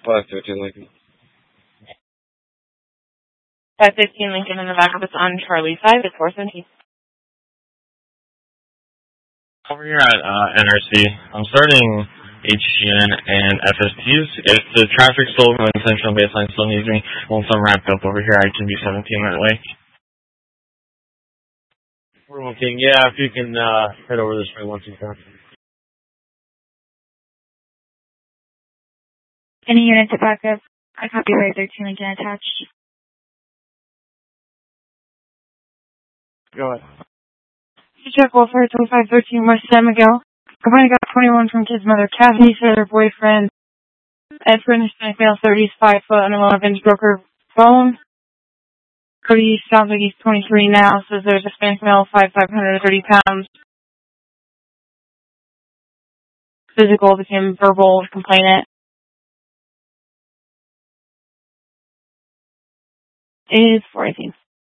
515 Lincoln. 515 Lincoln in the back of it's on Charlie 5. It's 417. Over here at NRC, I'm starting HGN and FSTs. If the traffic still going central baseline still needs me, once I'm wrapped up over here, I can be 17 that way. We're looking, yeah, if you can head over this way once you can. Any units at backup? I copy right 13 Lincoln attached. Go ahead. Check welfare 2513 West San Miguel. Company got 21 from kid's mother Kathy, said her boyfriend Ed furnished male 30s 5 foot under 11 broker phone. Cody sounds like he's 23 now, says there's a Spanish male 530 pounds. Physical became verbal complainant. It is 418.